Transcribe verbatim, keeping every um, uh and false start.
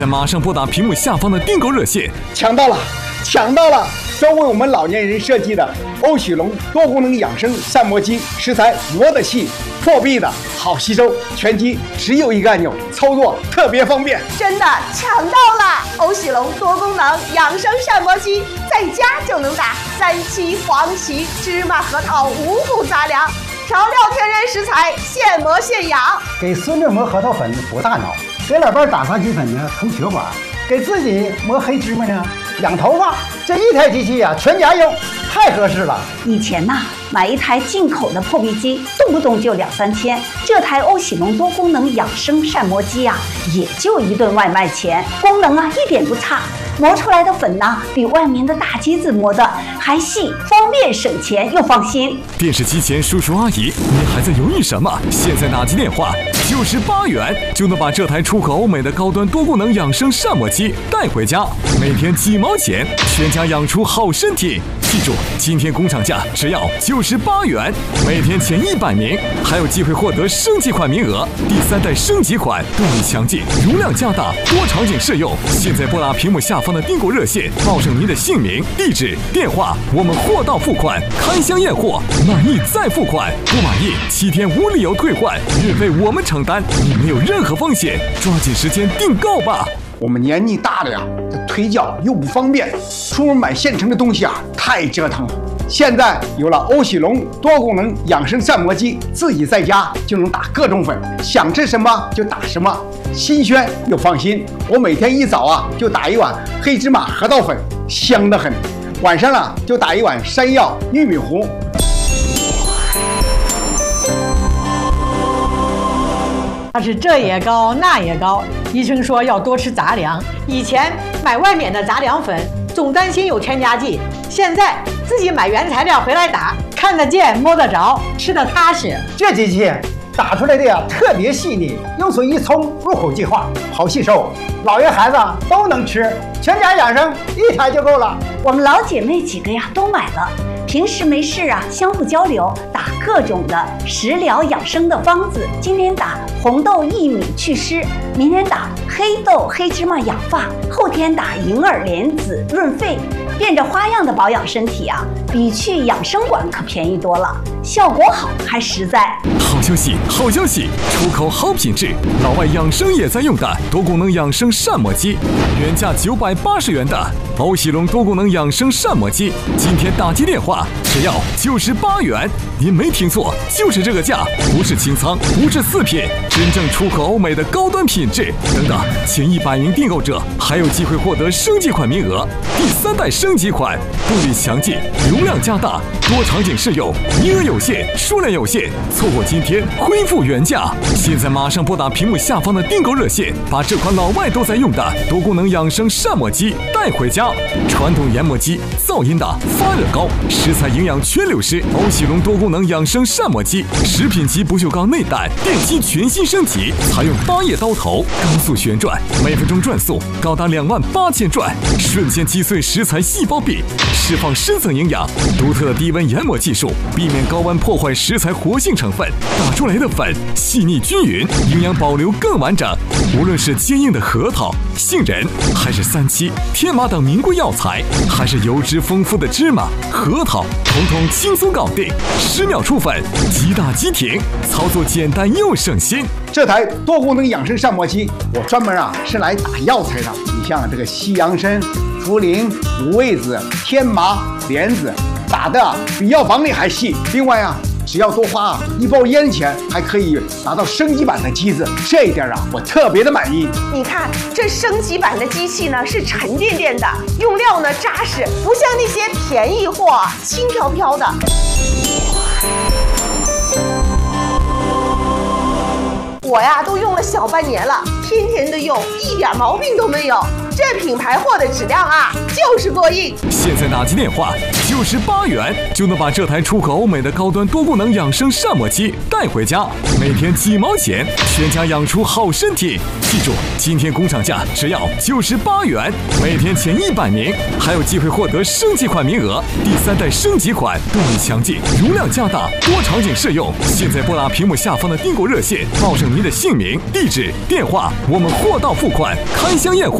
马上拨打屏幕下方的订购热线， 抢到了，抢到了！专为我们老年人设计的欧许龙多功能养生膳魔机，食材磨得细，破壁的，好吸收，全机只有一个按钮，操作特别方便。 真的抢到了！欧许龙多功能养生膳魔机，在家就能打三七、黄芪、芝麻、核桃五谷杂粮，调料天然食材，现磨现养。 给孙女磨核桃粉补大脑，给老伴打发鸡粉呢通血管，给自己磨黑芝麻呢养头发。这一台机器呀、啊，全家用，太合适了。 以前呐、啊，买一台进口的破壁机，动不动就两三千。这台欧喜龙多功能养生膳魔机啊，也就一顿外卖钱，功能啊一点不差。磨出来的粉呢，比外面的大机子磨的还细，方便省钱又放心。 电视机前叔叔阿姨，你还在犹豫什么？现在打起电话，就是八元就能把这台出口欧美的高端多功能养生膳魔机带回家，每天几毛钱，全家养出好身体。记住，今天工厂价只要九十八元，每天前一百名还有机会获得升级款名额。第三代升级款，动力强劲，容量加大，多场景适用。现在拨打屏幕下方的订购热线，报上您的姓名、地址、电话，我们货到付款，开箱验货，满意再付款，不满意七天无理由退换，运费我们承担，你没有任何风险，抓紧时间订购吧。 我们年纪大了呀，这腿脚又不方便，出门买现成的东西啊，太折腾了。现在有了欧喜龙多功能养生膳魔机，自己在家就能打各种粉，想吃什么就打什么，新鲜又放心。我每天一早啊就打一碗黑芝麻核桃粉，香得很；晚上啊就打一碗山药玉米糊。 他是这也高那也高，医生说要多吃杂粮。以前买外面的杂粮粉，总担心有添加剂，现在自己买原材料回来打，看得见摸得着，吃得踏实。 这机器打出来的呀特别细腻，用水一冲，入口即化，好吸收，老爷孩子都能吃，全家养生一台就够了。 我们老姐妹几个呀都买了，平时没事啊相互交流，打各种的食疗养生的方子。今天打红豆薏米祛湿，明天打黑豆黑芝麻养发，后天打银耳莲子润肺。变着花样的保养身体啊，比去养生馆可便宜多了，效果好还实在。 好消息，好消息！出口好品质，老外养生也在用的多功能养生膳魔机，原价九百八十元的欧喜龙多功能养生膳魔机，今天打击电话只要九十八元。您没听错，就是这个价，不是清仓，不是四品，真正出口欧美的高端品质。等等，前一百名订购者还有机会获得升级款名额。第三代升级款，动力强劲，容量加大，多场景适用，名额有限，数量有限，错过今天恢复原价。现在马上拨打屏幕下方的订购热线，把这款老外都在用的多功能养生膳魔机带回家。传统研磨机噪音大，发热高，食材营养全流失。欧喜龙多功能养生膳魔机，食品级不锈钢内胆，电机全新升级，采用八叶刀头，高速旋转，每分钟转速高达两万八千转，瞬间击碎食材细胞壁，释放深层营养。独特的低温研磨技术，避免高温破坏食材活性成分，打出来的粉细腻均匀，营养保留更完整。无论是坚硬的核桃、杏仁，还是三七、天麻等名贵药材，还是油脂丰富的芝麻、核桃，统统轻松搞定，十秒出粉，即打即停，操作简单又省心。 这台多功能养生膳魔机，我专门啊是来打药材的。你像这个西洋参、茯苓、五味子、天麻、莲子，打的啊比药房里还细。另外啊，只要多花啊一包烟钱，还可以拿到升级版的机子，这一点啊我特别的满意。 你看这升级版的机器呢是沉甸甸的，用料呢扎实，不像那些便宜货轻飘飘的。我呀都用了小半年了，天天的用，一点毛病都没有。这这品牌货的质量啊，就是过硬。 现在打起电话，就是八元就能把这台出口欧美的高端多功能养生膳魔机带回家，每天几毛钱，全家养出好身体。记住，今天工厂价只要就是八元，每天前一百名还有机会获得升级款名额。第三代升级款动力强劲，容量加大，多场景适用。现在拨打屏幕下方的订购热线，报上您的姓名、地址、电话，我们货到付款，开箱验货。